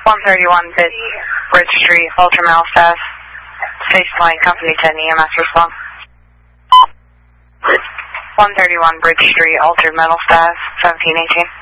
131 Bridge Street, Ultra Mail Staff. Space Point, Company 10, EMS response. 131 Bridge Street, Altered Metal Staff, 1718.